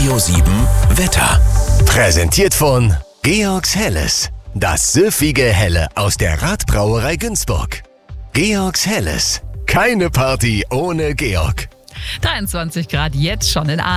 Radio 7 Wetter. Präsentiert von Georgs Helles. Das süffige Helle aus der Radbrauerei Günzburg. Georgs Helles. Keine Party ohne Georg. 23 Grad jetzt schon in